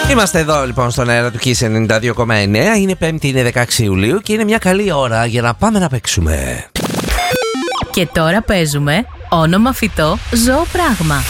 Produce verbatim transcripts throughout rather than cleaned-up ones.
Είμαστε εδώ λοιπόν στον αέρα του Kiss ενενήντα δύο κόμμα εννέα. Είναι Πέμπτη, είναι δεκαέξι Ιουλίου και είναι μια καλή ώρα για να πάμε να παίξουμε. Και τώρα παίζουμε όνομα φυτό, ζώο, πράγμα.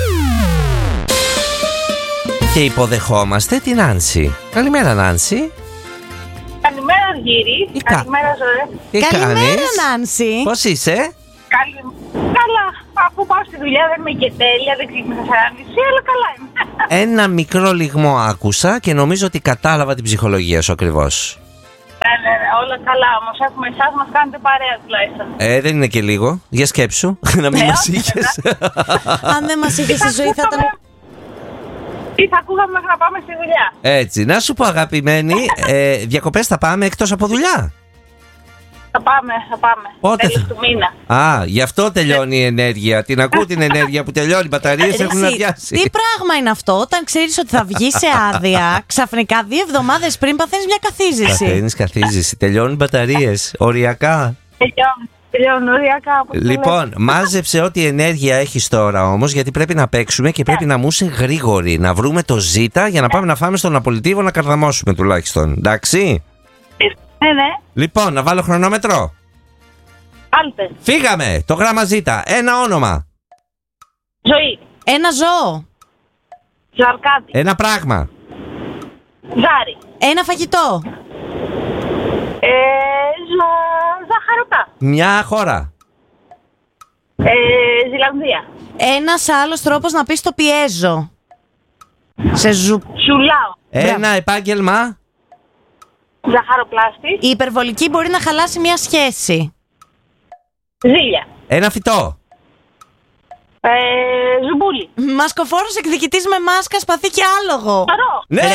Και υποδεχόμαστε την Νάνση. Καλημέρα, Νάνση. Καλημέρα, Αργύρη. Τι κα... Καλημέρα, Ζωέ. Τι Καλημέρα, κάνεις? Νάνση. Πώς είσαι? Καλη... Καλά. Αφού πάω στη δουλειά δεν είμαι και τέλεια, δεν ξύπνησα σε ένα μισή, αλλά καλά είμαι. Ένα μικρό λιγμό άκουσα και νομίζω ότι κατάλαβα την ψυχολογία σου ακριβώς. Ναι, ναι, ναι, όλα καλά όμως. Έχουμε εσάς, μας κάνετε παρέα τουλάχιστον. Ε, δεν είναι και λίγο. Για σκέψου. Να μην Ναι, μας όχι, είχες. Αν δεν μας είχες η ζωή θα ήταν... Τι θα ακούγαμε μέχρι να πάμε στη δουλειά. Έτσι, να σου πω αγαπημένη, ε, διακοπές θα πάμε εκτός από δουλειά. Θα πάμε, θα πάμε. Πότε Τέλος θα- του μήνα. Α, γι' αυτό τελειώνει η ενέργεια. Την ακούω την ενέργεια που τελειώνει. Οι μπαταρίες Ρε έχουν εσύ, αδειάσει. τι πράγμα είναι αυτό όταν ξέρεις ότι θα βγεις σε άδεια, ξαφνικά δύο εβδομάδες πριν παθαίνεις μια καθίζηση. Καθένας καθίζηση. Τελειώνουν οι μπαταρίες. Οριακά. Τελειώνω. Τελειώνω, οριακά. όπως το Λοιπόν, μάζεψε ό,τι ενέργεια έχεις τώρα όμως, γιατί πρέπει να παίξουμε και πρέπει να μου είσαι γρήγορη. Να βρούμε το ζήτα για να πάμε να φάμε στον Απολυτήβο να καρδαμώσουμε τουλάχιστον. Εντάξει. λέτε. Ναι, ναι. Λοιπόν, να βάλω χρονόμετρο. Άλτε. Φύγαμε. Το γράμμα ζήτα. Ένα όνομα. Ζωή. Ένα ζώο. Ζαρκάτι. Ένα πράγμα. Ζάρι. Ένα φαγητό. Ε, ζω... Ζαχαρωτά. Μια χώρα. Ε, Ζηλανδία. Ένας άλλος τρόπος να πεις το πιέζω. Σε ζου... Σουλάω. Ένα επάγγελμα. Ζαχαροπλάστη. Η υπερβολική μπορεί να χαλάσει μια σχέση. Ζήλια. Ένα φυτό. Ε, ζουμπούλι. Μασκοφόρος εκδικητής με μάσκα, σπαθί και άλογο. Ζωρό. Ναι!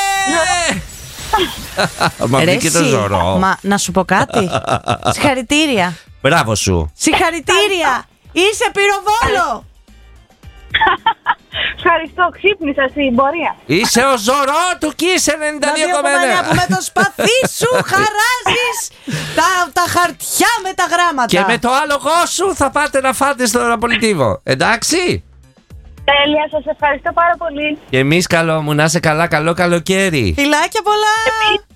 Μα Ρε βγήκε το εσύ, ζωρό. Μα να σου πω κάτι. Συγχαρητήρια. Μπράβο σου. Συγχαρητήρια. Είσαι πυροβόλο. Ευχαριστώ, ξύπνησα στην πορεία. Είσαι ο ζωρό του Kiss ενενήντα δύο κόμμα εννέα. που με το σπαθί σου χαράζεις τα, τα χαρτιά με τα γράμματα. Και με το άλογο σου θα πάτε να φάτε στον Απολυτήβο. Εντάξει. Τέλεια, σας ευχαριστώ πάρα πολύ. Και εμείς καλό μου, να είσαι καλά, καλό καλοκαίρι. Φιλάκια πολλά.